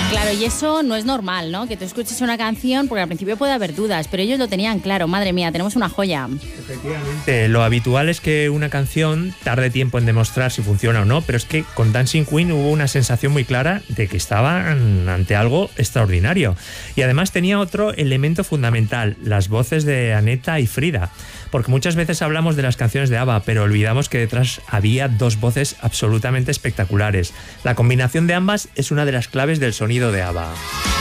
Claro, y eso no es normal, ¿no? Que tú escuches una canción, porque al principio puede haber dudas, pero ellos lo tenían claro. Madre mía, tenemos una joya. Efectivamente, lo habitual es que una canción tarde tiempo en demostrar si funciona o no, pero es que con Dancing Queen hubo una sensación muy clara de que estaban ante algo extraordinario. Y además tenía otro elemento fundamental, las voces de Aneta y Frida. Porque muchas veces hablamos de las canciones de ABBA, pero olvidamos que detrás había dos voces absolutamente espectaculares. La combinación de ambas es una de las claves del sonido de ABBA.